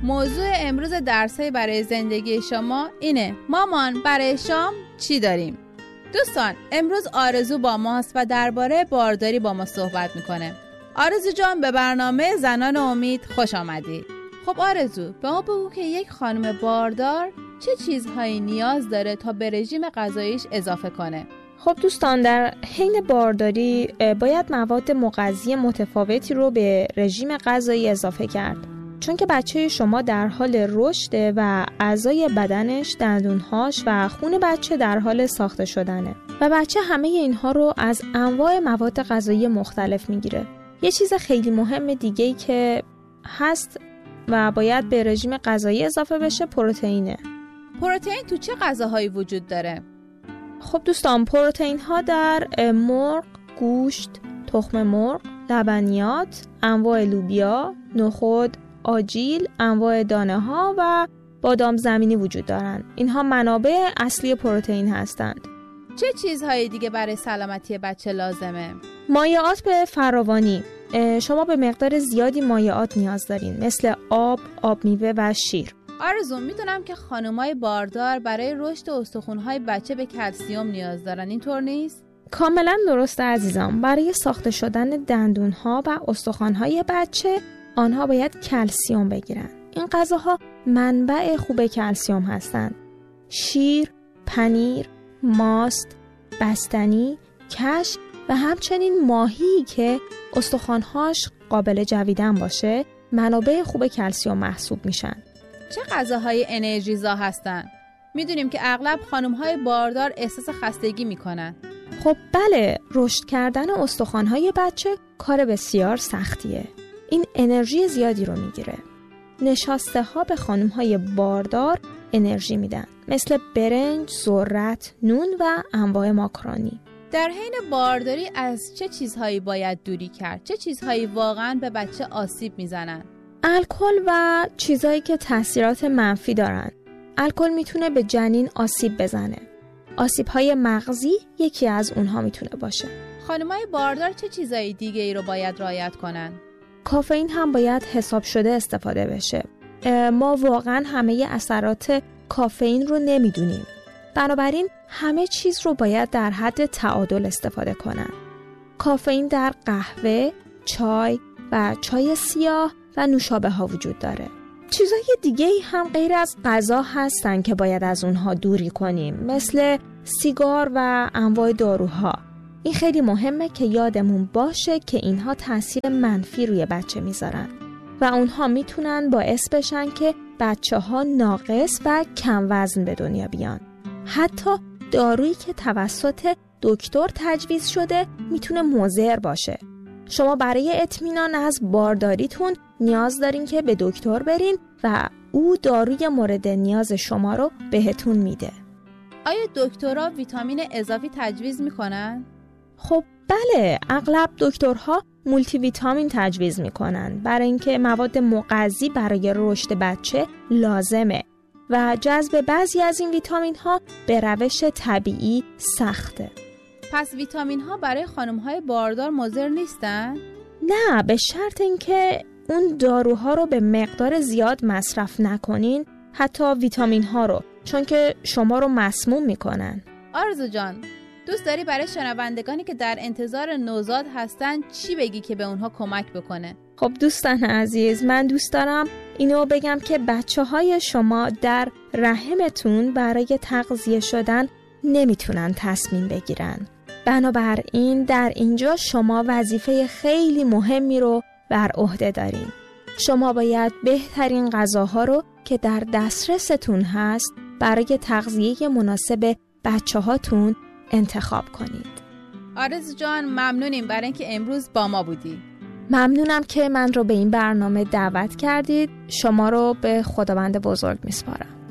موضوع امروز درس‌های برای زندگی شما اینه: مامان برای شام چی داریم؟ دوستان، امروز آرزو با ماست و درباره بارداری با ما صحبت میکنه. آرزو جان، به برنامه زنان امید خوش آمدی. خب آرزو، به ما بگو که یک خانم باردار چه چیزهایی نیاز داره تا به رژیم غذاییش اضافه کنه؟ خب دوستان، در حین بارداری باید مواد مغذی متفاوتی رو به رژیم غذایی اضافه کرد، چون که بچه شما در حال رشده و اعضای بدنش، دندونهاش و خون بچه در حال ساخته شدنه و بچه همه اینها رو از انواع مواد غذایی مختلف میگیره. یه چیز خیلی مهم دیگه‌ای که هست و باید به رژیم غذایی اضافه بشه پروتئینه. پروتئین تو چه غذاهایی وجود داره؟ خب دوستان، پروتئین ها در مرغ، گوشت، تخم مرغ، لبنیات، انواع لوبیا، نخود، آجیل، انواع دانه ها و بادام زمینی وجود دارند. اینها منابع اصلی پروتئین هستند. چه چیزهایی دیگه برای سلامتی بچه لازمه؟ مایعات به فراوانی. شما به مقدار زیادی مایعات نیاز دارین، مثل آب، آب میوه و شیر. آرزو، میدونم که خانمای باردار برای رشد استخوان‌های بچه به کلسیم نیاز دارن، اینطور نیست؟ کاملا درسته عزیزم. برای ساخته شدن دندون‌ها و استخوان‌های بچه آنها باید کلسیم بگیرن. این غذاها منبع خوب کلسیم هستند. شیر، پنیر، ماست، بستنی، کشک و همچنین ماهی که استخوان‌هاش قابل جویدن باشه منابع خوب کلسیم محسوب میشن. چه غذاهای انرژیزا هستن؟ میدونیم که اغلب خانم‌های باردار احساس خستگی میکنن. خب بله، رشد کردن استخوان‌های بچه کار بسیار سختیه. این انرژی زیادی رو میگیره. نشاسته ها به خانم‌های باردار انرژی میدن، مثل برنج، ذرت، نون و انواع ماکارونی. در حین بارداری از چه چیزهایی باید دوری کرد؟ چه چیزهایی واقعاً به بچه آسیب میزنن؟ الکل و چیزهایی که تاثیرات منفی دارن. الکل میتونه به جنین آسیب بزنه. آسیب‌های مغزی یکی از اونها میتونه باشه. خانم‌های باردار چه چیزهای دیگه ای رو باید رعایت کنن؟ کافئین هم باید حساب شده استفاده بشه. ما واقعا همه اثرات کافئین رو نمیدونیم. بنابراین همه چیز رو باید در حد تعادل استفاده کنن. کافئین در قهوه، چای و چای سیاه و نوشابه ها وجود داره. چیزای دیگه هم غیر از غذا هستن که باید از اونها دوری کنیم، مثل سیگار و انواع داروها. این خیلی مهمه که یادمون باشه که اینها تاثیر منفی روی بچه میذارن و اونها میتونن باعث بشن که بچه ها ناقص و کم وزن به دنیا بیان. حتی دارویی که توسط دکتر تجویز شده میتونه مضر باشه. شما برای اطمینان از بارداریتون نیاز دارین که به دکتر برین و او داروی مورد نیاز شما رو بهتون میده. آیا دکترها ویتامین اضافی تجویز میکنن؟ خب بله، اغلب دکترها مولتی ویتامین تجویز میکنن برای اینکه مواد مغذی برای رشد بچه لازمه و جذب بعضی از این ویتامین ها به روش طبیعی سخته. پس ویتامین ها برای خانم های باردار مضر نیستن؟ نه، به شرط اینکه اون داروها رو به مقدار زیاد مصرف نکنین، حتی ویتامین ها رو، چون که شما رو مسموم میکنن. آرزو جان، دوست داری برای شنوندگانی که در انتظار نوزاد هستن چی بگی که به اونها کمک بکنه؟ خب دوستان عزیز، من دوست دارم اینو بگم که بچه های شما در رحمتون برای تغذیه شدن نمیتونن تصمیم بگیرن. بنابراین در اینجا شما وظیفه خیلی مهمی رو بر عهده دارین. شما باید بهترین غذاها رو که در دسترستون هست برای تغذیه مناسب بچه هاتون انتخاب کنید. آرزو جان، ممنونیم برای اینکه امروز با ما بودی. ممنونم که من رو به این برنامه دعوت کردید. شما رو به خداوند بزرگ میسپارم.